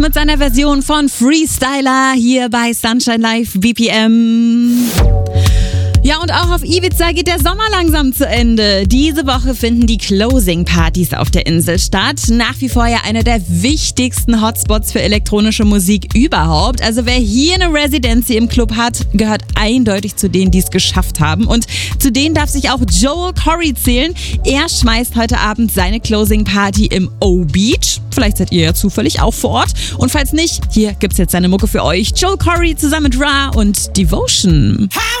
mit seiner Version von Freestyler hier bei Sunshine Live BPM. Ja, und auch auf Ibiza geht der Sommer langsam zu Ende. Diese Woche finden die Closing-Partys auf der Insel statt. Nach wie vor ja einer der wichtigsten Hotspots für elektronische Musik überhaupt. Also wer hier eine Residency im Club hat, gehört eindeutig zu denen, die es geschafft haben. Und zu denen darf sich auch Joel Corry zählen. Er schmeißt heute Abend seine Closing-Party im O-Beach. Vielleicht seid ihr ja zufällig auch vor Ort. Und falls nicht, hier gibt's jetzt seine Mucke für euch. Joel Corry zusammen mit Ra und Devotion.